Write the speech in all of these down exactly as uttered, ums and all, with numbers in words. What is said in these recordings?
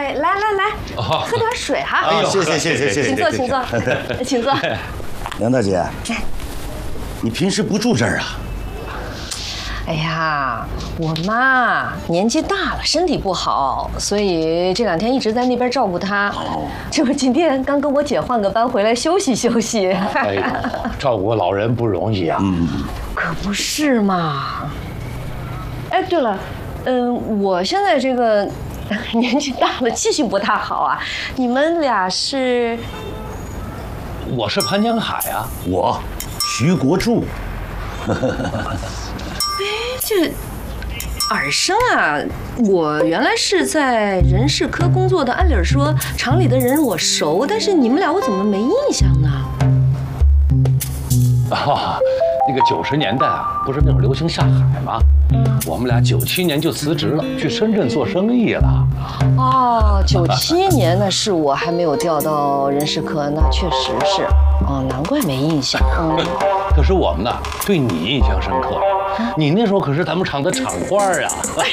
哎，来来来，喝点水哈。 哎呦，谢谢谢谢谢谢， 请坐，请坐，请坐。 梁大姐，你平时不住这儿啊？ 哎呀，我妈年纪大了，身体不好，所以这两天一直在那边照顾她。这不今天刚跟我姐换个班回来休息休息。 哎呦，照顾老人不容易啊。 嗯， 可不是嘛。哎，对了，嗯，我现在这个年纪大了，记性不太好啊。你们俩是？ 我是潘江海啊。 我，徐国柱。 这耳生啊！我原来是在人事科工作的，按理说厂里的人我熟，但是你们俩我怎么没印象呢？ 啊，那个九十年代啊，不是那会儿流行下海吗？我们俩九七年就辞职了，去深圳做生意了。 哦，九七年那是我还没有调到人事科，那确实是。哦，难怪没印象。嗯， 可是我们呢，对你印象深刻。你那时候可是咱们厂的厂花啊！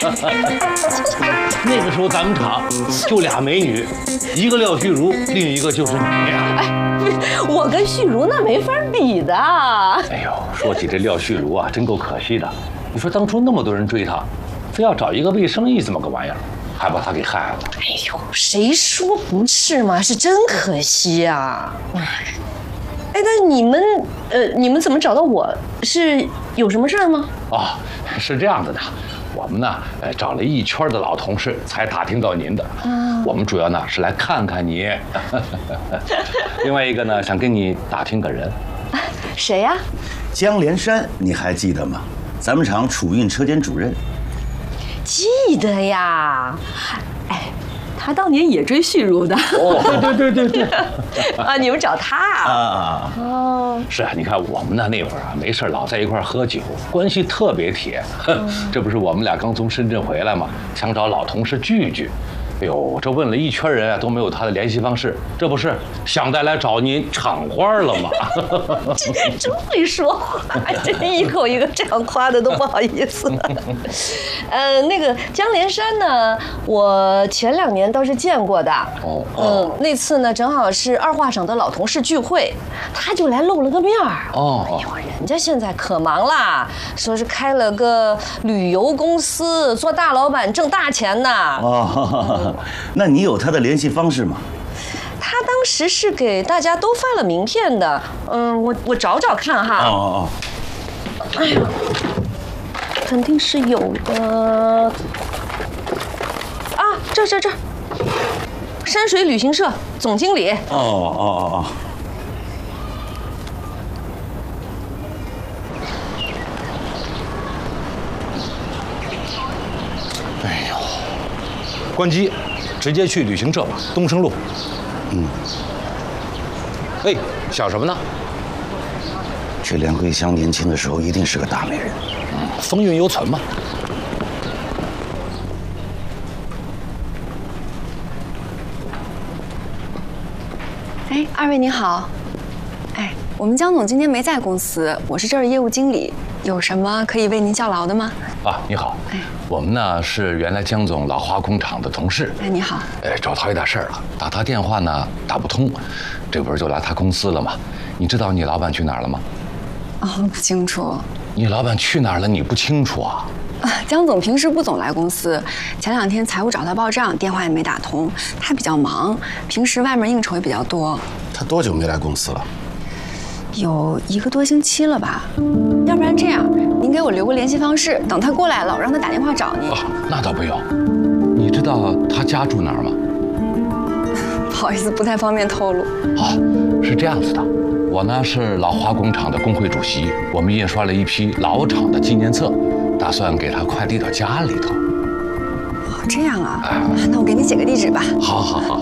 那个时候咱们厂就俩美女，一个廖旭如，另一个就是你呀。 哎，我跟旭如那没法比的。 哎呦，说起这廖旭如啊，真够可惜的。你说当初那么多人追她，非要找一个卫生义这么个玩意儿，还把她给害了。 哎呦，谁说不是嘛？是真可惜啊！哎，但你们呃，你们怎么找到我？是有什么事儿吗？ 哦，是这样子的，我们呢，呃，找了一圈的老同事才打听到您的。嗯，我们主要呢是来看看你，另外一个呢想跟你打听个人。 谁呀？ 江连山，你还记得吗？咱们厂储运车间主任。 记得呀，哎。他当年也追旭如的。 哦，对对对对对。 啊，你们找他啊？ 啊， 哦， 是啊，你看我们呢那会儿啊，没事老在一块喝酒，关系特别铁。嗯、这不是我们俩刚从深圳回来嘛，想找老同事聚聚。哎呦，这问了一圈人啊，都没有他的联系方式，这不是想带来找您厂花了吗？ 真会说话，这一口一个这样夸的都不好意思。呃，那个江连山呢，我前两年倒是见过的。哦，嗯，那次呢正好是二化厂的老同事聚会，他就来露了个面儿。哦，哎呦，人家现在可忙啦，说是开了个旅游公司，做大老板，挣大钱呢。 哦。那你有他的联系方式吗？ 他当时是给大家都发了名片的，嗯，我我找找看哈。哦哦哦。哎呀，肯定是有的。啊，这这这，山水旅行社总经理。哦哦哦哦。 哎呦。关机，直接去旅行社吧，东升路。嗯。哎，想什么呢？ 这梁桂香年轻的时候一定是个大美人。 嗯，风韵犹存嘛。 哎，二位你好。哎，我们江总今天没在公司，我是这儿的业务经理，有什么可以为您效劳的吗？ 啊，你好。哎。我们呢是原来江总老化工厂的同事。 哎，你好。 哎，找他有点事儿了，打他电话呢打不通，这不是就来他公司了吗？你知道你老板去哪儿了吗？ 哦，不清楚。 你老板去哪儿了？你不清楚啊？ 啊，江总平时不总来公司，前两天财务找他报账，电话也没打通，他比较忙，平时外面应酬也比较多。 他多久没来公司了？ 有一个多星期了吧？要不然这样，您给我留个联系方式，等他过来了，我让他打电话找您。 哦，那倒不用。你知道他家住哪儿吗？ 不好意思，不太方便透露。 哦，是这样子的，我呢是老化工厂的工会主席，我们印刷了一批老厂的纪念册，打算给他快递到家里头。 哦，这样啊，哎、那我给你写个地址吧。 好，好，好。